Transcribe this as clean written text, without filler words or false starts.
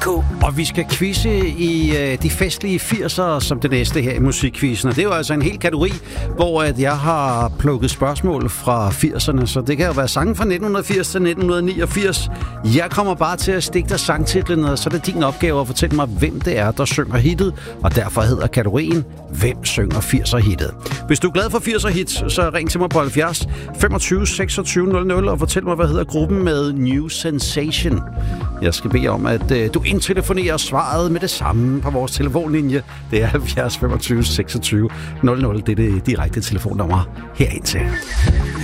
Og vi skal quizze i de festlige 80'ere som det næste her i musikquizzen. Og det er jo altså en hel kategori, hvor at jeg har plukket spørgsmål fra 80'erne. Så det kan jo være sange fra 1980 til 1989. Jeg kommer bare til at stikke dig sangtitlen, og så er det din opgave at fortælle mig, hvem det er, der synger hittet. Og derfor hedder kategorien, hvem synger 80'er-hittet? Hvis du er glad for 80'er-hits, så ring til mig på 70 25 26 00 og fortæl mig, hvad hedder gruppen med New Sensation. Jeg skal bede om, at du indtelefonerer svaret med det samme på vores telefonlinje. Det er 70 25 26 00. Det er det direkte telefonnummer herind til.